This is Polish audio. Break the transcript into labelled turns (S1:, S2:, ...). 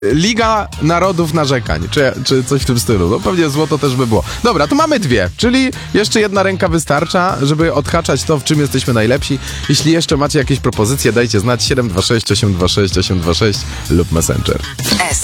S1: Liga Narodów Narzekań, czy coś w tym stylu. No pewnie złoto też by było. Dobra, to mamy dwie, czyli jeszcze jedna ręka wystarcza, żeby odhaczać to, w czym jesteśmy najlepsi. Jeśli jeszcze macie jakieś propozycje, dajcie znać 726 826 826 lub Messenger.